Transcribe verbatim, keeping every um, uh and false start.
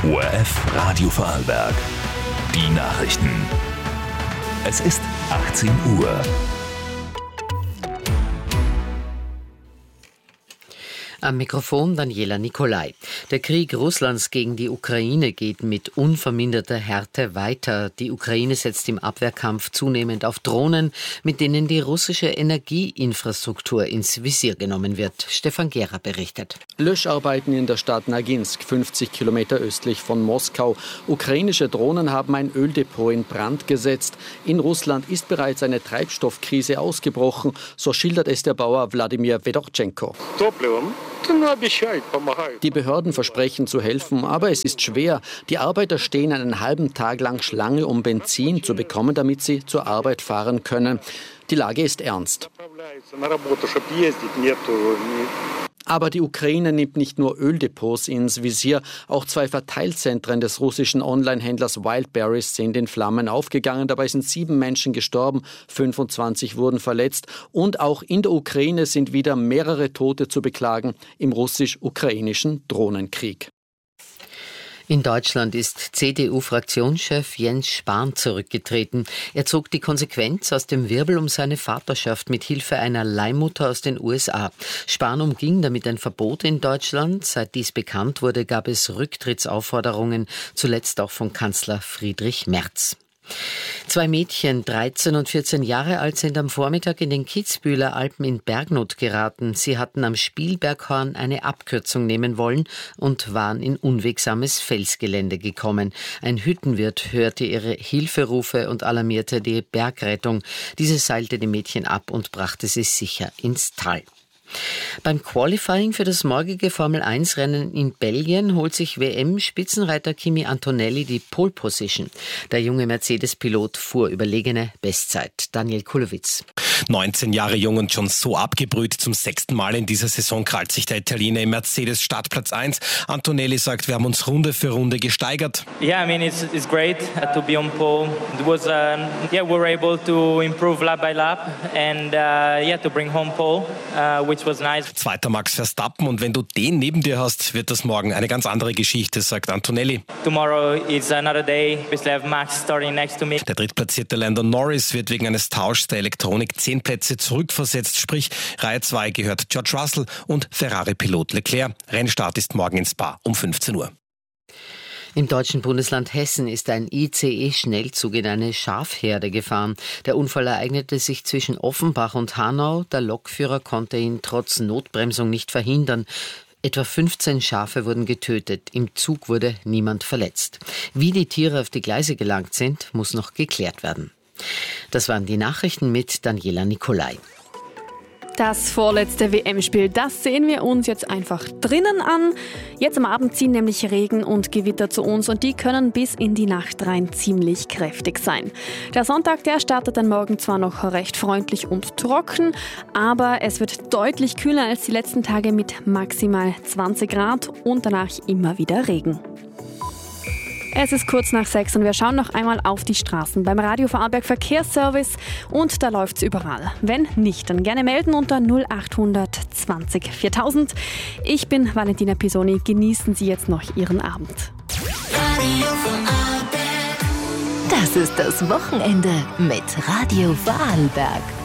O R F Radio Vorarlberg. Die Nachrichten. Es ist achtzehn Uhr. Am Mikrofon Daniela Nicolai. Der Krieg Russlands gegen die Ukraine geht mit unverminderter Härte weiter. Die Ukraine setzt im Abwehrkampf zunehmend auf Drohnen, mit denen die russische Energieinfrastruktur ins Visier genommen wird. Stefan Gera berichtet. Löscharbeiten in der Stadt Naginsk, fünfzig Kilometer östlich von Moskau. Ukrainische Drohnen haben ein Öldepot in Brand gesetzt. In Russland ist bereits eine Treibstoffkrise ausgebrochen, so schildert es der Bauer Wladimir Fedorchenko. Die Behörden versprechen zu helfen, aber es ist schwer. Die Arbeiter stehen einen halben Tag lang Schlange, um Benzin zu bekommen, damit sie zur Arbeit fahren können. Die Lage ist ernst. Aber die Ukraine nimmt nicht nur Öldepots ins Visier, auch zwei Verteilzentren des russischen Online-Händlers Wildberries sind in Flammen aufgegangen. Dabei sind sieben Menschen gestorben, fünfundzwanzig wurden verletzt. Und auch in der Ukraine sind wieder mehrere Tote zu beklagen im russisch-ukrainischen Drohnenkrieg. In Deutschland ist C D U-Fraktionschef Jens Spahn zurückgetreten. Er zog die Konsequenz aus dem Wirbel um seine Vaterschaft mit Hilfe einer Leihmutter aus den U S A. Spahn umging damit ein Verbot in Deutschland. Seit dies bekannt wurde, gab es Rücktrittsaufforderungen, zuletzt auch von Kanzler Friedrich Merz. Zwei Mädchen, dreizehn und vierzehn Jahre alt, sind am Vormittag in den Kitzbüheler Alpen in Bergnot geraten. Sie hatten am Spielberghorn eine Abkürzung nehmen wollen und waren in unwegsames Felsgelände gekommen. Ein Hüttenwirt hörte ihre Hilferufe und alarmierte die Bergrettung. Diese seilte die Mädchen ab und brachte sie sicher ins Tal. Beim Qualifying für das morgige Formel eins Rennen in Belgien holt sich W M-Spitzenreiter Kimi Antonelli die Pole Position. Der junge Mercedes-Pilot fuhr überlegene Bestzeit. Daniel Kulowitz. neunzehn Jahre jung und schon so abgebrüht. Zum sechsten Mal in dieser Saison krallt sich der Italiener im Mercedes Startplatz eins. Antonelli sagt, wir haben uns Runde für Runde gesteigert. Yeah, I mean it's it's great to be on pole. It was uh, yeah, we were able to improve lap by lap and uh, yeah, to bring home pole, uh, which was nice. Zweiter Max Verstappen, und wenn du den neben dir hast, wird das morgen eine ganz andere Geschichte, sagt Antonelli. Tomorrow is another day. We still have Max starting next to me. Der drittplatzierte Lando Norris wird wegen eines Tauschs der Elektronik zehn Plätze zurückversetzt, sprich Reihe zwei gehört George Russell und Ferrari-Pilot Leclerc. Rennstart ist morgen in Spa um fünfzehn Uhr. Im deutschen Bundesland Hessen ist ein I C E-Schnellzug in eine Schafherde gefahren. Der Unfall ereignete sich zwischen Offenbach und Hanau. Der Lokführer konnte ihn trotz Notbremsung nicht verhindern. Etwa fünfzehn Schafe wurden getötet. Im Zug wurde niemand verletzt. Wie die Tiere auf die Gleise gelangt sind, muss noch geklärt werden. Das waren die Nachrichten mit Daniela Nicolai. Das vorletzte W M-Spiel, das sehen wir uns jetzt einfach drinnen an. Jetzt am Abend ziehen nämlich Regen und Gewitter zu uns und die können bis in die Nacht rein ziemlich kräftig sein. Der Sonntag, der startet dann morgen zwar noch recht freundlich und trocken, aber es wird deutlich kühler als die letzten Tage mit maximal zwanzig Grad und danach immer wieder Regen. Es ist kurz nach sechs und wir schauen noch einmal auf die Straßen beim Radio Vorarlberg Verkehrsservice und da läuft's überall. Wenn nicht, dann gerne melden unter null acht zwanzig viertausend. Ich bin Valentina Pisoni. Genießen Sie jetzt noch Ihren Abend. Radio Vorarlberg. Das ist das Wochenende mit Radio Vorarlberg.